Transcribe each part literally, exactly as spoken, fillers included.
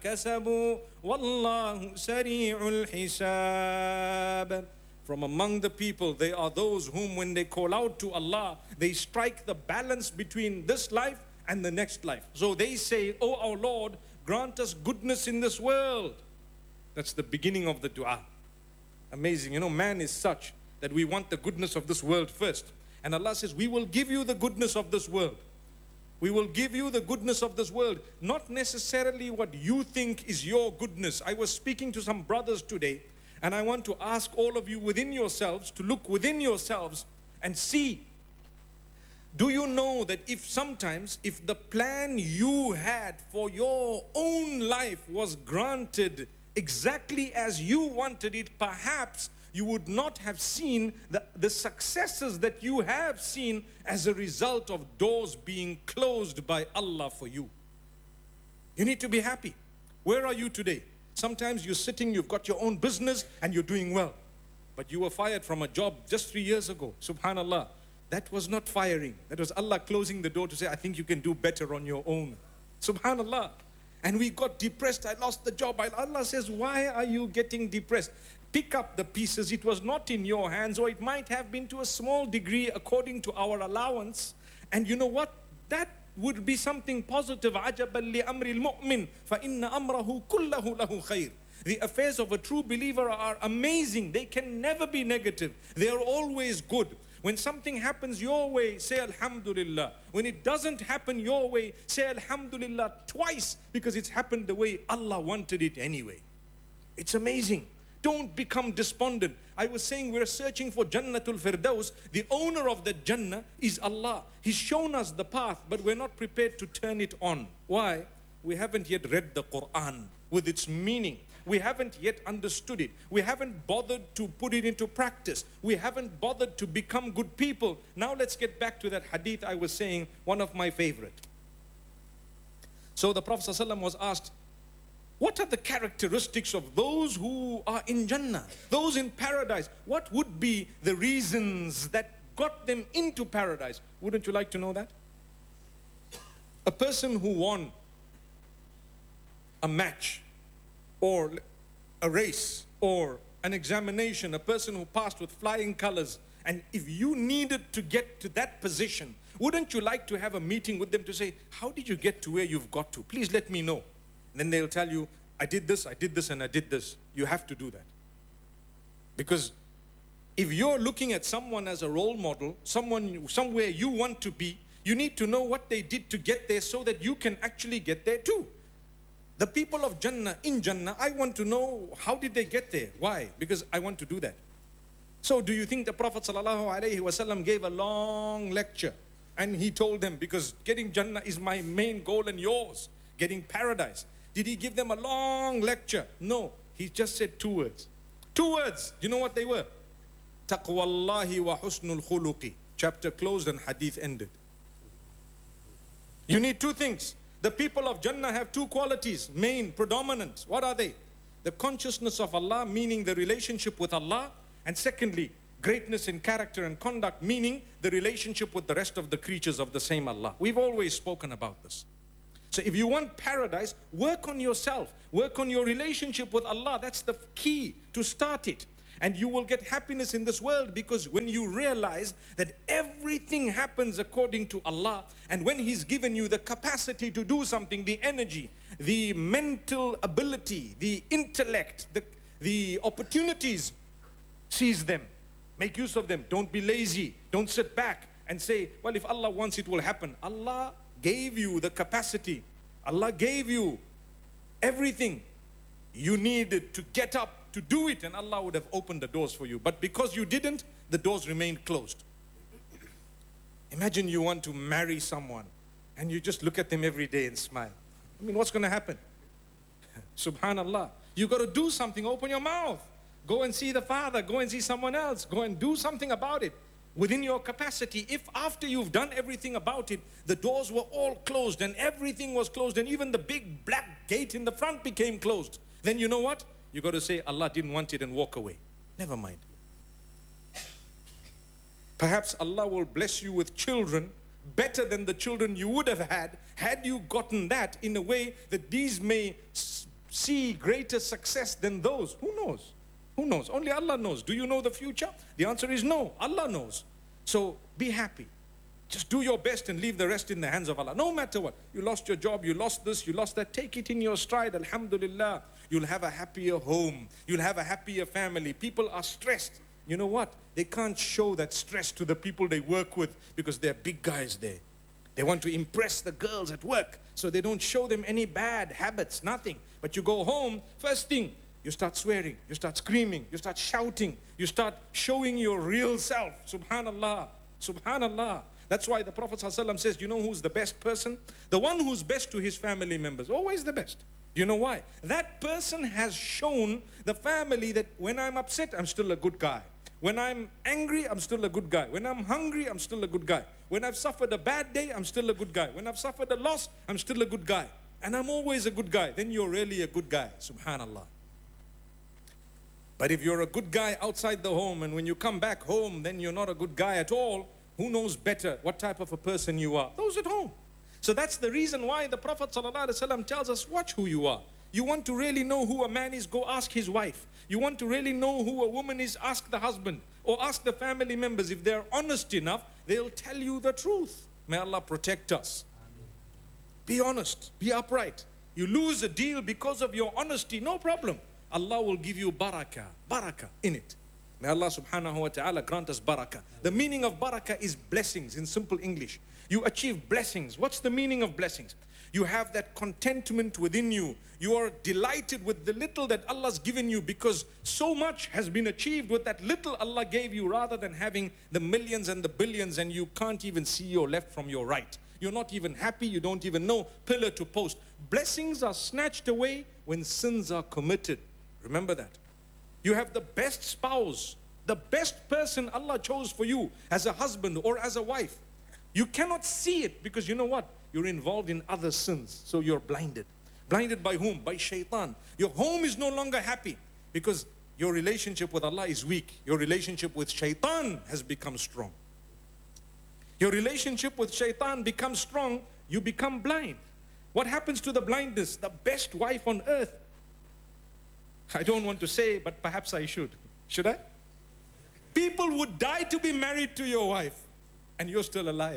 كسبوا والله سريع الحساب. From among the people, they are those whom when they call out to Allah, they strike the balance between this life and the next life. So they say, "Oh our Lord, grant us goodness in this world." That's the beginning of the dua. Amazing. You know, man is such that we want the goodness of this world first. And Allah says, we will give you the goodness of this world. We will give you the goodness of this world. Not necessarily what you think is your goodness. I was speaking to some brothers today, and I want to ask all of you within yourselves to look within yourselves and see. Do you know that if sometimes, if the plan you had for your own life was granted exactly as you wanted it, perhaps you would not have seen the, the successes that you have seen as a result of doors being closed by Allah for you. You need to be happy. Where are you today? Sometimes you're sitting, you've got your own business and you're doing well. But you were fired from a job just three years ago. Subhanallah. That was not firing. That was Allah closing the door to say, I think you can do better on your own. Subhanallah. And we got depressed. I lost the job. Allah says, why are you getting depressed? Pick up the pieces. It was not in your hands, or it might have been to a small degree according to our allowance. And you know what? That would be something positive. عَجَبًا لِأَمْرِ الْمُؤْمِنِ فَإِنَّ أَمْرَهُ كُلَّهُ لَهُ خَيْرٌ. The affairs of a true believer are amazing. They can never be negative. They are always good. When something happens your way, say Alhamdulillah. When it doesn't happen your way, say Alhamdulillah twice, because it's happened the way Allah wanted it anyway. It's amazing. Don't become despondent. I was saying we're searching for Jannatul Firdaus. The owner of the Jannah is Allah. He's shown us the path, but we're not prepared to turn it on. Why? We haven't yet read the Quran with its meaning. We haven't yet understood it. We haven't bothered to put it into practice. We haven't bothered to become good people. Now let's get back to that hadith I was saying, one of my favorite. So the Prophet ﷺ was asked, what are the characteristics of those who are in Jannah, those in paradise? What would be the reasons that got them into paradise? Wouldn't you like to know that? A person who won a match or a race or an examination, a person who passed with flying colors, and if you needed to get to that position, wouldn't you like to have a meeting with them to say, how did you get to where you've got to? Please let me know. Then they'll tell you, I did this, I did this, and I did this. You have to do that. Because if you're looking at someone as a role model, someone somewhere you want to be, you need to know what they did to get there so that you can actually get there too. The people of Jannah, in Jannah, I want to know how did they get there? Why? Because I want to do that. So do you think the Prophet ﷺ gave a long lecture and he told them, because getting Jannah is my main goal and yours, getting paradise. Did he give them a long lecture? No. He just said two words. Two words. Do you know what they were? Taqwallahi wa husnul khuluqi. Chapter closed and hadith ended. You need two things. The people of Jannah have two qualities, main, predominant. What are they? The consciousness of Allah, meaning the relationship with Allah. And secondly, greatness in character and conduct, meaning the relationship with the rest of the creatures of the same Allah. We've always spoken about this. So if you want paradise, work on yourself. Work on your relationship with Allah. That's the key to start it. And you will get happiness in this world, because when you realize that everything happens according to Allah, and when He's given you the capacity to do something, the energy, the mental ability, the intellect, the, the opportunities, seize them. Make use of them. Don't be lazy. Don't sit back and say, well, if Allah wants, it will happen. Allah gave you the capacity. Allah gave you everything you needed to get up to do it, and Allah would have opened the doors for you. But because you didn't, the doors remained closed. Imagine you want to marry someone and you just look at them every day and smile. I mean, what's going to happen? Subhanallah. You got to do something. Open your mouth. Go and see the father. Go and see someone else. Go and do something about it within your capacity. If after you've done everything about it, the doors were all closed and everything was closed and even the big black gate in the front became closed, then you know what? You got to say, Allah didn't want it, and walk away. Never mind. Perhaps Allah will bless you with children better than the children you would have had had you gotten that, in a way that these may see greater success than those? Who knows? Who knows? Only Allah knows. Do you know the future? The answer is no. Allah knows. So be happy. Just do your best and leave the rest in the hands of Allah. No matter what. You lost your job, you lost this, you lost that. Take it in your stride. Alhamdulillah. You'll have a happier home. You'll have a happier family. People are stressed. You know what? They can't show that stress to the people they work with because they're big guys there. They want to impress the girls at work. So they don't show them any bad habits, nothing. But you go home, first thing, you start swearing, you start screaming, you start shouting, you start showing your real self. Subhanallah. Subhanallah. That's why the Prophet ﷺ says, you know who's the best person? The one who's best to his family members. Always the best. You know why? That person has shown the family that when I'm upset, I'm still a good guy. When I'm angry, I'm still a good guy. When I'm hungry, I'm still a good guy. When I've suffered a bad day, I'm still a good guy. When I've suffered a loss, I'm still a good guy. And I'm always a good guy. Then you're really a good guy. Subhanallah. But if you're a good guy outside the home and when you come back home, then you're not a good guy at all, who knows better what type of a person you are? Those at home. So that's the reason why the Prophet ﷺ tells us, watch who you are. You want to really know who a man is, go ask his wife. You want to really know who a woman is, ask the husband. Or ask the family members. If they're honest enough, they'll tell you the truth. May Allah protect us. Be honest, be upright. You lose a deal because of your honesty, no problem. Allah will give you barakah, barakah in it. May Allah subhanahu wa ta'ala grant us barakah. The meaning of barakah is blessings in simple English. You achieve blessings. What's the meaning of blessings? You have that contentment within you. You are delighted with the little that Allah's given you because so much has been achieved with that little Allah gave you rather than having the millions and the billions and you can't even see your left from your right. You're not even happy. You don't even know pillar to post. Blessings are snatched away when sins are committed. Remember that. You have the best spouse, the best person Allah chose for you as a husband or as a wife. You cannot see it because you know what? You're involved in other sins. So you're blinded. Blinded by whom? By shaitan. Your home is no longer happy because your relationship with Allah is weak. Your relationship with shaitan has become strong. Your relationship with shaitan becomes strong, you become blind. What happens to the blindness? The best wife on earth. I don't want to say, but perhaps I should. Should I? People would die to be married to your wife, and you're still alive.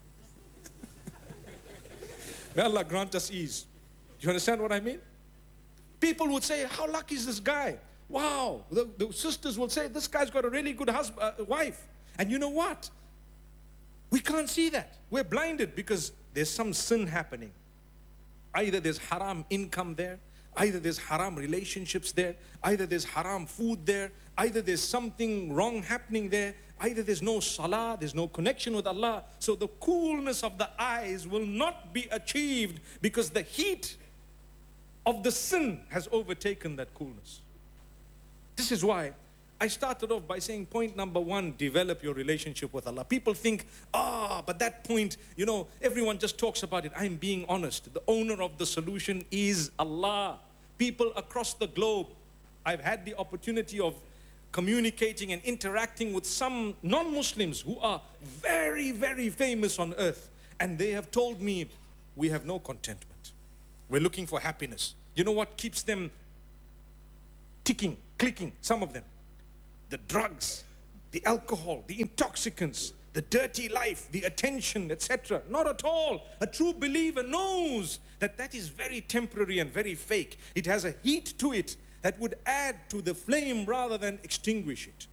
May Allah grant us ease. Do you understand what I mean? People would say, how lucky is this guy? Wow. The, the sisters will say, this guy's got a really good husband, uh, wife. And you know what? We can't see that. We're blinded because there's some sin happening. Either there's haram income there, either there's haram relationships there, either there's haram food there, either there's something wrong happening there, either there's no salah, there's no connection with Allah. So the coolness of the eyes will not be achieved because the heat of the sin has overtaken that coolness. This is why I started off by saying point number one, develop your relationship with Allah. People think, ah, but that point, you know, everyone just talks about it. I'm being honest. The owner of the solution is Allah. People across the globe, I've had the opportunity of communicating and interacting with some non-Muslims who are very, very famous on earth. And they have told me, we have no contentment. We're looking for happiness. You know what keeps them ticking, clicking, some of them? The drugs, the alcohol, the intoxicants, the dirty life, the attention, et cetera. Not at all. A true believer knows that that is very temporary and very fake. It has a heat to it that would add to the flame rather than extinguish it.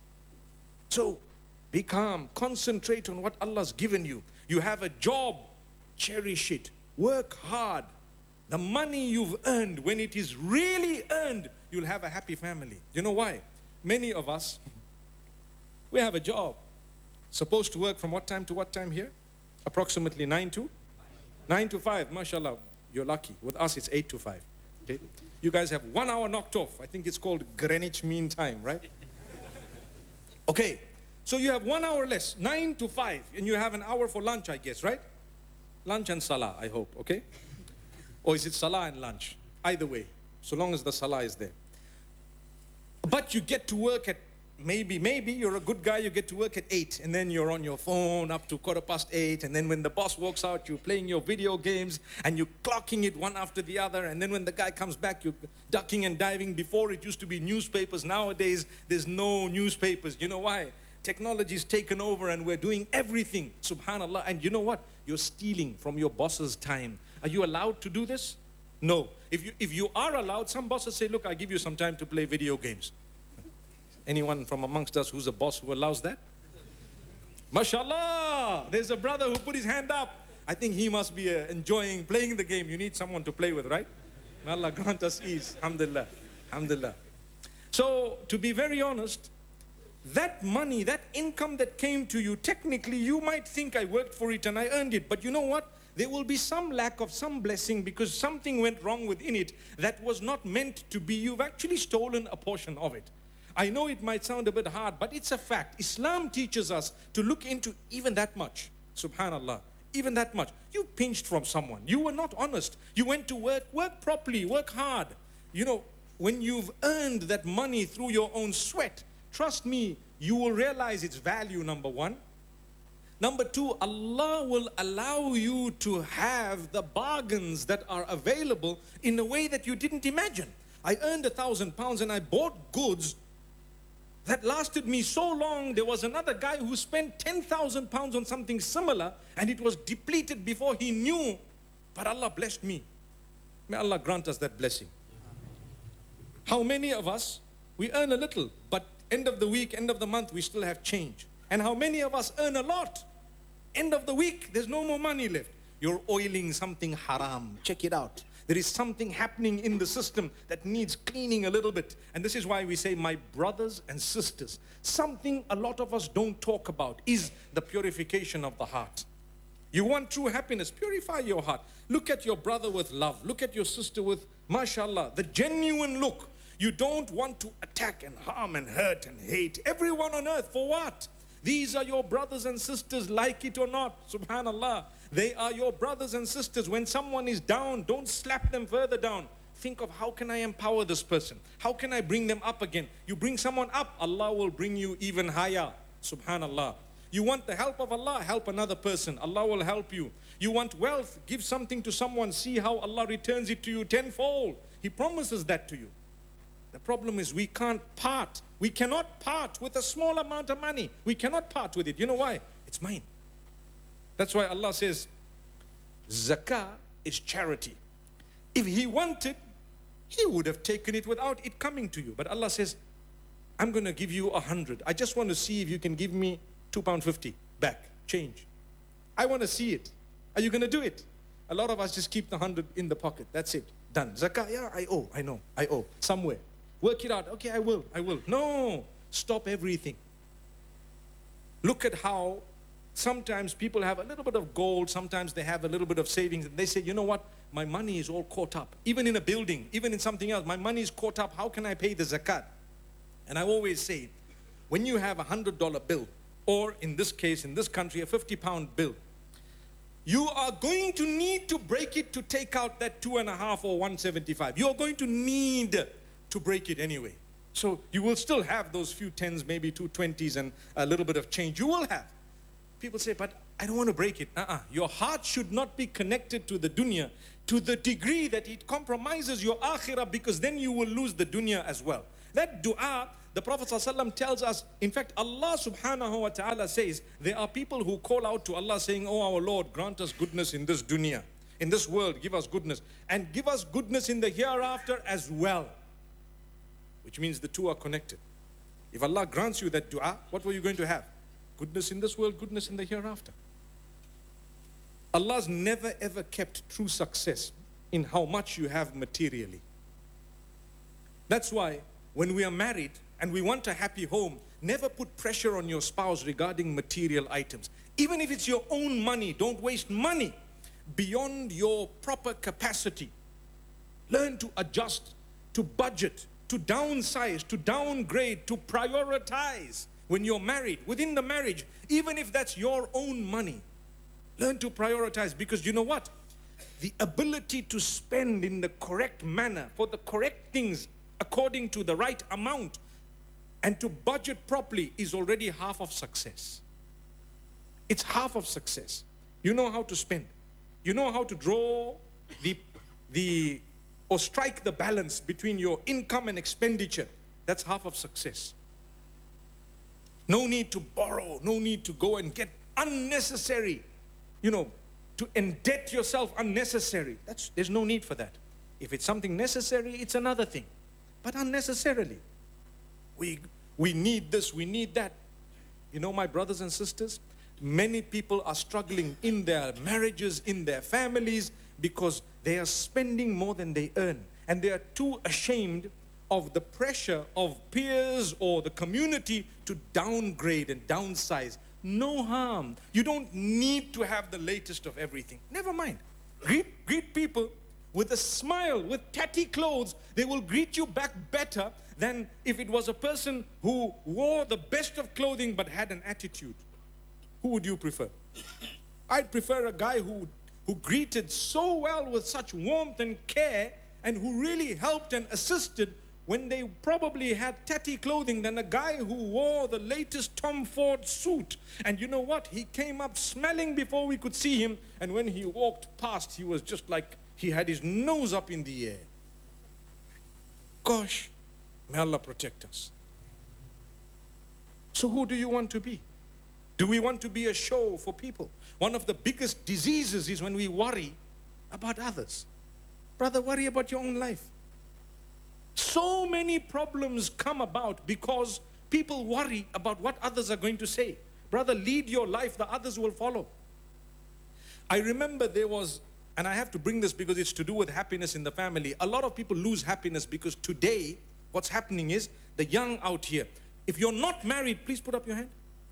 So, be calm. Concentrate on what Allah's given you. You have a job. Cherish it. Work hard. The money you've earned, when it is really earned, you'll have a happy family. You know why? Many of us, we have a job. Supposed to work from what time to what time here? Approximately nine to? nine to five, mashallah. You're lucky. With us, it's eight to five. Okay? You guys have one hour knocked off. I think it's called Greenwich Mean Time, right? Okay, so you have one hour less, nine to five, and you have an hour for lunch, I guess, right? Lunch and salah, I hope, okay? Or is it salah and lunch? Either way, so long as the salah is there. But you get to work at maybe, maybe you're a good guy, you get to work at eight, and then you're on your phone up to quarter past eight, and then when the boss walks out, you're playing your video games, and you're clocking it one after the other, and then when the guy comes back, you're ducking and diving. Before, it used to be newspapers. Nowadays, there's no newspapers. You know why? Technology's taken over, and we're doing everything, subhanallah. And you know what? You're stealing from your boss's time. Are you allowed to do this? No. If you, if you are allowed, some bosses say, look, I give you some time to play video games. Anyone from amongst us who's a boss who allows that? MashaAllah! There's a brother who put his hand up. I think he must be uh, enjoying playing the game. You need someone to play with, right? May Allah grant us ease. Alhamdulillah. Alhamdulillah. So, to be very honest, that money, that income that came to you, technically you might think I worked for it and I earned it. But you know what? There will be some lack of some blessing because something went wrong within it that was not meant to be. You've actually stolen a portion of it. I know it might sound a bit hard, but it's a fact. Islam teaches us to look into even that much. Subhanallah. Even that much. You pinched from someone. You were not honest. You went to work. Work properly. Work hard. You know, when you've earned that money through your own sweat, trust me, you will realize its value, number one. Number two, Allah will allow you to have the bargains that are available in a way that you didn't imagine. I earned a thousand pounds and I bought goods that lasted me so long. There was another guy who spent ten thousand pounds on something similar and it was depleted before he knew. But Allah blessed me. May Allah grant us that blessing. How many of us, we earn a little, but end of the week, end of the month, we still have change. And how many of us earn a lot? End of the week, there's no more money left. You're oiling something haram. Check it out. There is something happening in the system that needs cleaning a little bit. And this is why we say, my brothers and sisters, something a lot of us don't talk about is the purification of the heart. You want true happiness, purify your heart. Look at your brother with love. Look at your sister with, mashallah, the genuine look. You don't want to attack and harm and hurt and hate everyone on earth. For what? These are your brothers and sisters, like it or not. Subhanallah. They are your brothers and sisters. When someone is down, don't slap them further down. Think of how can I empower this person? How can I bring them up again? You bring someone up, Allah will bring you even higher. Subhanallah. You want the help of Allah, help another person. Allah will help you. You want wealth, give something to someone. See how Allah returns it to you tenfold. He promises that to you. The problem is we can't part. We cannot part with a small amount of money. We cannot part with it. You know why? It's mine. That's why Allah says, zakah is charity. If He wanted, He would have taken it without it coming to you. But Allah says, I'm going to give you a hundred. I just want to see if you can give me two pounds fifty back, change. I want to see it. Are you going to do it? A lot of us just keep the hundred in the pocket. That's it. Done. Zakah, yeah, I owe. I know. I owe. Somewhere. Work it out. Okay, I will. I will. No. Stop everything. Look at how sometimes people have a little bit of gold. Sometimes they have a little bit of savings. And they say, you know what? My money is all caught up. Even in a building, even in something else, my money is caught up. How can I pay the zakat? And I always say, when you have a hundred dollar bill, or in this case, in this country, a fifty pound bill, you are going to need to break it to take out that two and a half or one seventy-five. You are going to need to break it anyway. So you will still have those few tens, maybe two twenties and a little bit of change. You will have. People say, but I don't want to break it. Uh-uh. Your heart should not be connected to the dunya to the degree that it compromises your akhirah, because then you will lose the dunya as well. That dua, the Prophet ﷺ tells us, in fact, Allah subhanahu wa ta'ala says, there are people who call out to Allah saying, oh our Lord, grant us goodness in this dunya. In this world, give us goodness. And give us goodness in the hereafter as well. Which means the two are connected. If Allah grants you that dua, what were you going to have? Goodness in this world, goodness in the hereafter. Allah's never ever kept true success in how much you have materially. That's why when we are married and we want a happy home, never put pressure on your spouse regarding material items. Even if it's your own money, don't waste money beyond your proper capacity. Learn to adjust, to budget, to downsize, to downgrade, to prioritize when you're married, within the marriage, even if that's your own money. Learn to prioritize, because you know what? The ability to spend in the correct manner for the correct things according to the right amount and to budget properly is already half of success. It's half of success. You know how to spend. You know how to draw the, the or strike the balance between your income and expenditure. That's half of success. No need to borrow. No need to go and get unnecessary, you know, to indebt yourself unnecessary. That's, there's no need for that. If it's something necessary, it's another thing. But unnecessarily. We, we need this, we need that. You know, my brothers and sisters, many people are struggling in their marriages, in their families, because they are spending more than they earn. And they are too ashamed of the pressure of peers or the community to downgrade and downsize. No harm. You don't need to have the latest of everything. Never mind. Greet, greet people with a smile, with tatty clothes. They will greet you back better than if it was a person who wore the best of clothing but had an attitude. Who would you prefer? I'd prefer a guy who, who greeted so well with such warmth and care and who really helped and assisted when they probably had tatty clothing than a guy who wore the latest Tom Ford suit. And you know what? He came up smelling before we could see him, and when he walked past, he was just like he had his nose up in the air. Gosh, may Allah protect us. So who do you want to be? Do we want to be a show for people? One of the biggest diseases is when we worry about others. Brother, worry about your own life. So many problems come about because people worry about what others are going to say. Brother, lead your life, the others will follow. I remember there was, and I have to bring this because it's to do with happiness in the family. A lot of people lose happiness because today, what's happening is, the young out here, if you're not married, please put up your hand.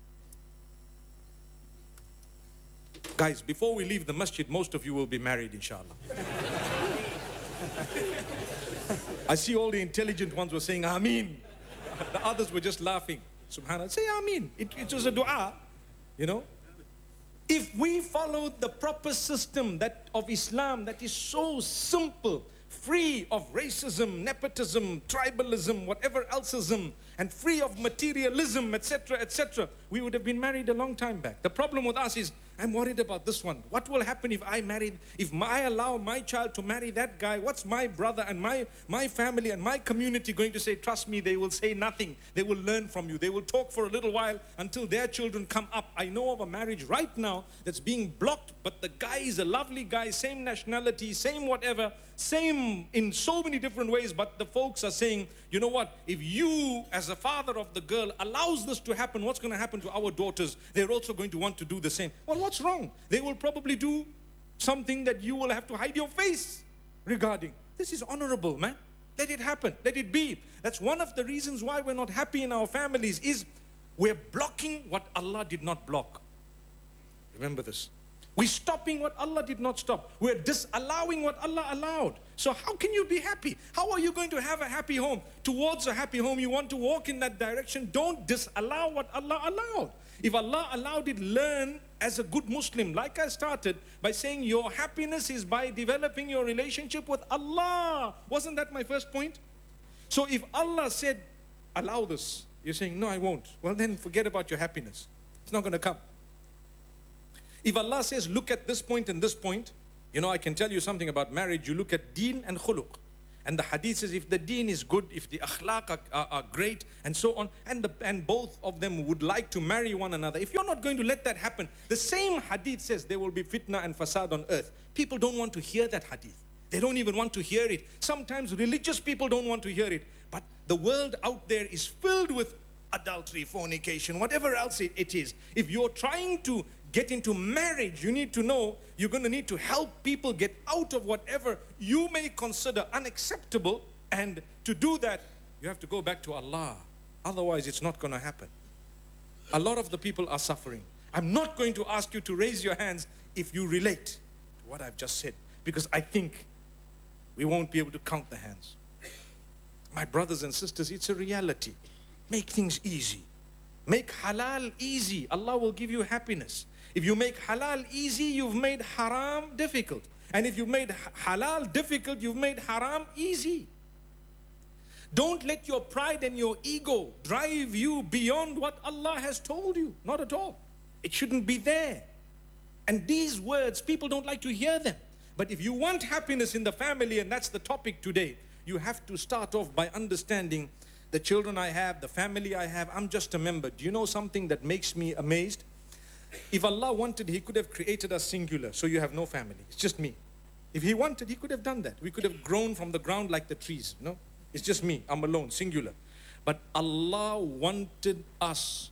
Guys, before we leave the masjid, most of you will be married, inshallah. I see all the intelligent ones were saying, Ameen. The others were just laughing. Subhanallah. Say Ameen. It, it was a dua, you know. If we followed the proper system that of Islam that is so simple, free of racism, nepotism, tribalism, whatever elseism, and free of materialism, et cetera, et cetera, we would have been married a long time back. The problem with us is, I'm worried about this one. What will happen if I married, if I allow my child to marry that guy? What's my brother and my, my family and my community going to say? Trust me, they will say nothing. They will learn from you. They will talk for a little while until their children come up. I know of a marriage right now that's being blocked, but the guy is a lovely guy, same nationality, same whatever, same in so many different ways, but the folks are saying, you know what, if you as a father of the girl allows this to happen, what's going to happen to our daughters? They're also going to want to do the same. Well, what's wrong? They will probably do something that you will have to hide your face regarding. This is honorable, man. Let it happen. Let it be. That's one of the reasons why we're not happy in our families, is we're blocking what Allah did not block. Remember this. We're stopping what Allah did not stop. We're disallowing what Allah allowed. So how can you be happy? How are you going to have a happy home? Towards a happy home, you want to walk in that direction. Don't disallow what Allah allowed. If Allah allowed it, learn as a good Muslim. Like I started by saying, your happiness is by developing your relationship with Allah. Wasn't that my first point? So if Allah said, allow this, you're saying, no, I won't. Well, then forget about your happiness. It's not going to come. If Allah says, look at this point and this point, you know, I can tell you something about marriage. You look at deen and khuluq. And the hadith says, if the deen is good, if the akhlaq are, are, are great, and so on, and, the, and both of them would like to marry one another, if you're not going to let that happen, the same hadith says there will be fitna and fasad on earth. People don't want to hear that hadith. They don't even want to hear it. Sometimes religious people don't want to hear it. But the world out there is filled with adultery, fornication, whatever else it, it is. If you're trying to get into marriage, you need to know you're going to need to help people get out of whatever you may consider unacceptable. And to do that, you have to go back to Allah. Otherwise, it's not going to happen. A lot of the people are suffering. I'm not going to ask you to raise your hands if you relate to what I've just said, because I think we won't be able to count the hands. My brothers and sisters, it's a reality. Make things easy. Make halal easy. Allah will give you happiness. If you make halal easy, you've made haram difficult. And if you made halal difficult, you've made haram easy. Don't let your pride and your ego drive you beyond what Allah has told you. Not at all. It shouldn't be there. And these words, people don't like to hear them. But if you want happiness in the family, and that's the topic today, you have to start off by understanding the children I have, the family I have, I'm just a member. Do you know something that makes me amazed? If Allah wanted, He could have created us singular, so you have no family. It's just me. If He wanted, He could have done that. We could have grown from the ground like the trees, you know? It's just me, I'm alone, singular. But Allah wanted us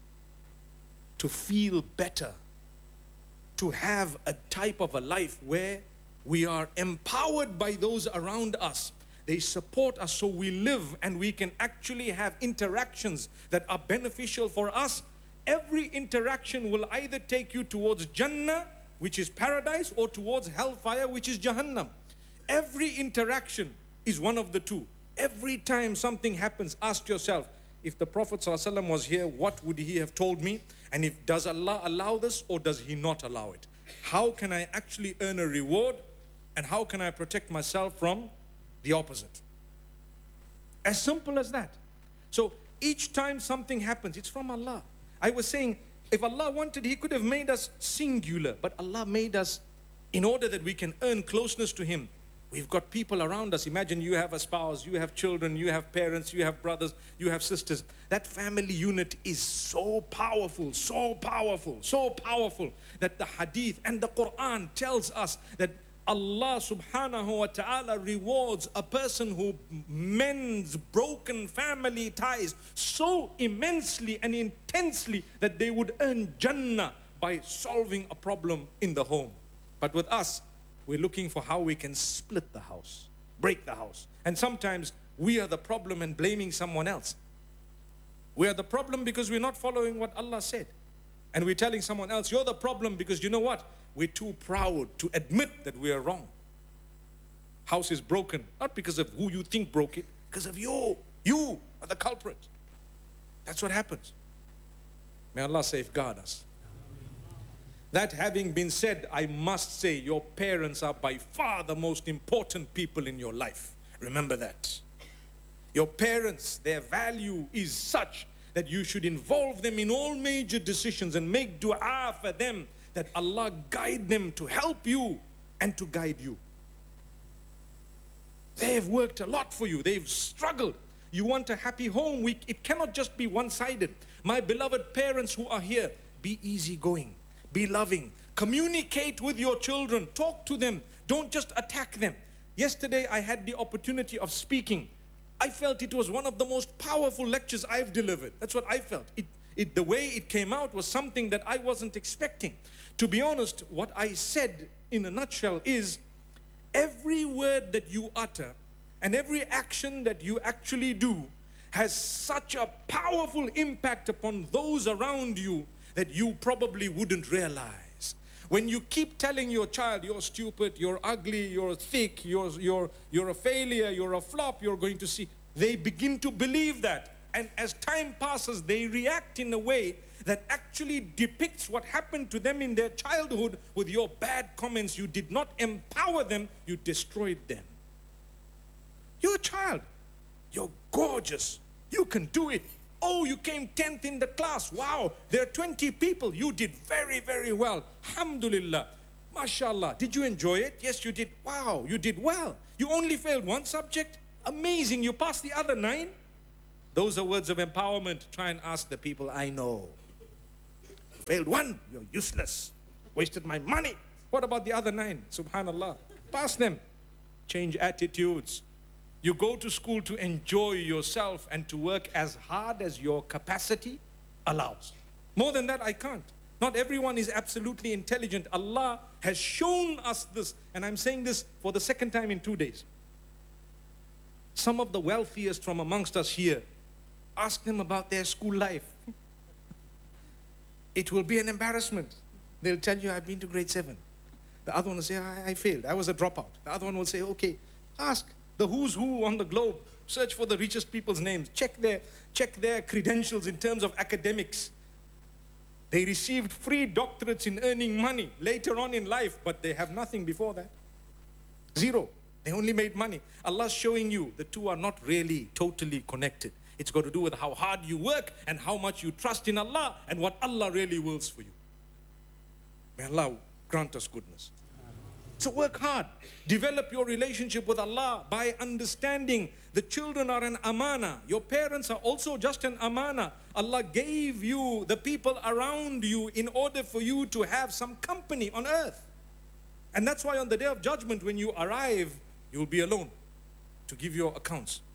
to feel better, to have a type of a life where we are empowered by those around us. They support us so we live and we can actually have interactions that are beneficial for us. Every interaction will either take you towards Jannah, which is paradise, or towards hellfire, which is Jahannam. Every interaction is one of the two. Every time something happens, ask yourself, if the Prophet ﷺ was here, what would he have told me? And if, does Allah allow this or does He not allow it? How can I actually earn a reward? And how can I protect myself from the opposite? As simple as that. So each time something happens, it's from Allah. I was saying, if Allah wanted, He could have made us singular. But Allah made us in order that we can earn closeness to Him. We've got people around us. Imagine you have a spouse, you have children, you have parents, you have brothers, you have sisters. That family unit is so powerful, so powerful, so powerful that the hadith and the Quran tells us that Allah subhanahu wa ta'ala rewards a person who mends broken family ties so immensely and intensely that they would earn Jannah by solving a problem in the home. But with us, we're looking for how we can split the house, break the house. And sometimes we are the problem and blaming someone else. We are the problem because we're not following what Allah said. And we're telling someone else, you're the problem because you know what? We're too proud to admit that we are wrong. House is broken, not because of who you think broke it, because of you. You are the culprit. That's what happens. May Allah safeguard us. That having been said, I must say your parents are by far the most important people in your life. Remember that. Your parents, their value is such that you should involve them in all major decisions and make dua for them, that Allah guide them to help you and to guide you. They've worked a lot for you. They've struggled. You want a happy home. We, it cannot just be one-sided. My beloved parents who are here, be easygoing. Be loving. Communicate with your children. Talk to them. Don't just attack them. Yesterday I had the opportunity of speaking. I felt it was one of the most powerful lectures I've delivered. That's what I felt. It, it, the way it came out was something that I wasn't expecting. To be honest, what I said in a nutshell is, every word that you utter and every action that you actually do has such a powerful impact upon those around you that you probably wouldn't realize. When you keep telling your child, you're stupid, you're ugly, you're thick, you're, you're, you're a failure, you're a flop, you're going to see, they begin to believe that. And as time passes, they react in a way that actually depicts what happened to them in their childhood with your bad comments. You did not empower them, you destroyed them. You're a child. You're gorgeous. You can do it. Oh, you came tenth in the class. Wow, there are twenty people. You did very, very well. Alhamdulillah. MashaAllah. Did you enjoy it? Yes, you did. Wow, you did well. You only failed one subject? Amazing. You passed the other nine? Those are words of empowerment. Try and ask the people I know. Failed one, you're useless. Wasted my money. What about the other nine? Subhanallah. Pass them. Change attitudes. You go to school to enjoy yourself and to work as hard as your capacity allows. More than that, I can't. Not everyone is absolutely intelligent. Allah has shown us this, and I'm saying this for the second time in two days. Some of the wealthiest from amongst us here, ask them about their school life. It will be an embarrassment. They'll tell you, I've been to grade seven. The other one will say, I, I failed. I was a dropout. The other one will say, okay, ask the who's who on the globe. Search for the richest people's names. Check their, check their credentials in terms of academics. They received free doctorates in earning money later on in life, but they have nothing before that. Zero. They only made money. Allah's showing you the two are not really totally connected. It's got to do with how hard you work and how much you trust in Allah and what Allah really wills for you. May Allah grant us goodness. So work hard. Develop your relationship with Allah by understanding the children are an amana. Your parents are also just an amana. Allah gave you the people around you in order for you to have some company on earth. And that's why on the day of judgment when you arrive, you'll be alone to give your accounts.